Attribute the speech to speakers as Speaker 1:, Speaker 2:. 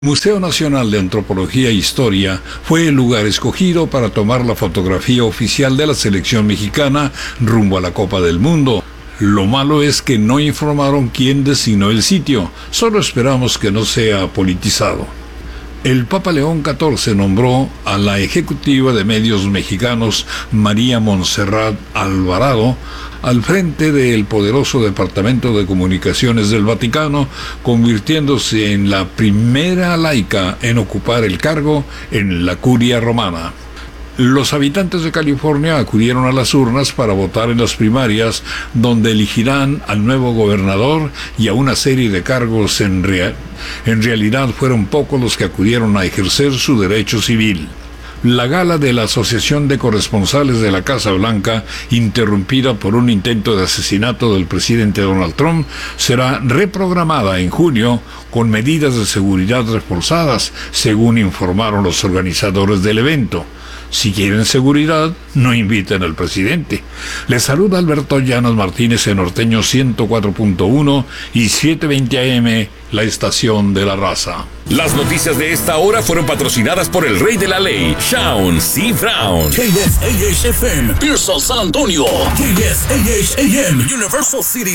Speaker 1: Museo Nacional de Antropología e Historia fue el lugar escogido para tomar la fotografía oficial de la selección mexicana rumbo a la Copa del Mundo. Lo malo es que no informaron quién designó el sitio, solo esperamos que no sea politizado. El Papa León XIV nombró a la ejecutiva de medios mexicanos, María Montserrat Alvarado, al frente del poderoso Departamento de Comunicaciones del Vaticano, convirtiéndose en la primera laica en ocupar el cargo en la Curia Romana. Los habitantes de California acudieron a las urnas para votar en las primarias, donde elegirán al nuevo gobernador y a una serie de cargos. En realidad fueron pocos los que acudieron a ejercer su derecho civil. La gala de la Asociación de Corresponsales de la Casa Blanca, interrumpida por un intento de asesinato del presidente Donald Trump, será reprogramada en junio con medidas de seguridad reforzadas, según informaron los organizadores del evento. Si quieren seguridad, no inviten al presidente. Les saluda Alberto Llanos Martínez en Norteño 104.1 y 720 AM, la estación de la raza.
Speaker 2: Las noticias de esta hora fueron patrocinadas por el rey de la ley, Shaun C. Brown.
Speaker 3: KSAH FM, Pearsall, San Antonio. KSAH AM, Universal City.